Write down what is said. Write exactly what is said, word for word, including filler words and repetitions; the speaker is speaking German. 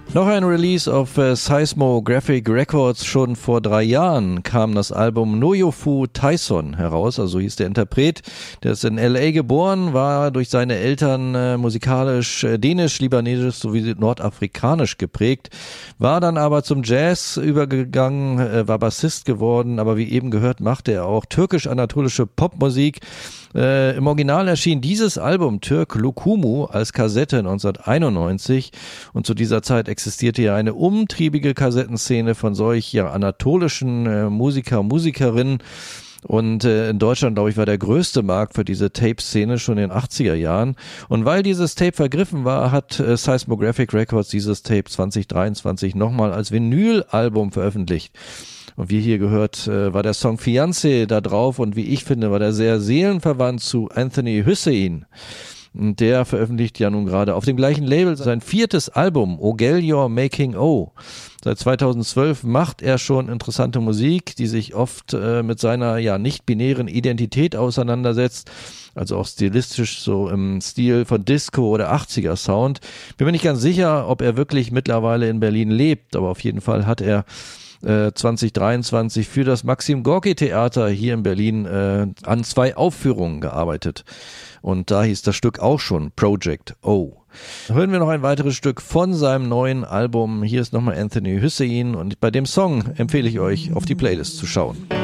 Noch ein Release auf äh, Seismographic Records. Schon vor drei Jahren kam das Album Noyofu Tyson heraus, also hieß der Interpret. Der ist in L A geboren, war durch seine Eltern äh, musikalisch äh, dänisch, libanesisch sowie nordafrikanisch geprägt, war dann aber zum Jazz übergegangen, äh, war Bassist geworden, aber wie eben gehört, machte er auch türkisch-anatolische Popmusik. Äh, Im Original erschien dieses Album Türk Lokumu als Kassette neunzehnhunderteinundneunzig und zu dieser Zeit existierte ja eine umtriebige Kassettenszene von solch ja anatolischen äh, Musiker, Musikerinnen. Und äh, in Deutschland, glaube ich, war der größte Markt für diese Tape-Szene schon in den achtziger Jahren. Und weil dieses Tape vergriffen war, hat äh, Seismographic Records dieses Tape zwanzig dreiundzwanzig nochmal als Vinyl-Album veröffentlicht. Und wie hier gehört, äh, war der Song Fiancé da drauf und wie ich finde, war der sehr seelenverwandt zu Anthony Hussein. Und der veröffentlicht ja nun gerade auf dem gleichen Label sein viertes Album, O Your Making O. Seit zweitausendzwölf macht er schon interessante Musik, die sich oft äh, mit seiner ja nicht-binären Identität auseinandersetzt, also auch stilistisch so im Stil von Disco oder achtziger Sound. Bin mir nicht ganz sicher, ob er wirklich mittlerweile in Berlin lebt, aber auf jeden Fall hat er zwanzig dreiundzwanzig für das Maxim Gorki Theater hier in Berlin äh, an zwei Aufführungen gearbeitet. Und da hieß das Stück auch schon Project O. Hören wir noch ein weiteres Stück von seinem neuen Album. Hier ist nochmal Anthony Hussein und bei dem Song empfehle ich euch, auf die Playlist zu schauen.